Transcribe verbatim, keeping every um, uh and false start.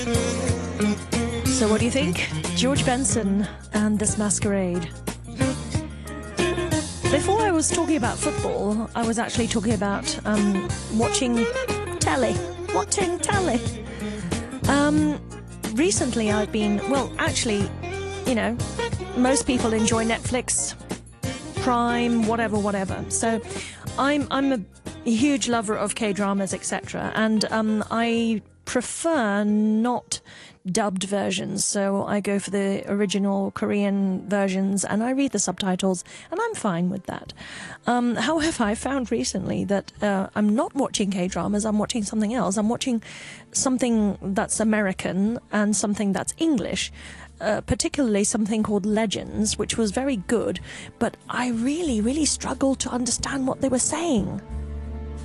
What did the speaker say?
So what do you think? George Benson and This Masquerade. Before I was talking about football, I was actually talking about um, watching telly. Watching telly. Um, recently I've been, well, actually, you know, most people enjoy Netflix, Prime, whatever, whatever. So I'm I'm a huge lover of K-dramas, et cetera. And um, I prefer not dubbed versions, so I go for the original Korean versions and I read the subtitles, and I'm fine with that. Um, however, I found recently that uh, I'm not watching K-dramas, I'm watching something else. I'm watching something that's American and something that's English. Uh, particularly something called Legends, which was very good, but I really, really struggled to understand what they were saying.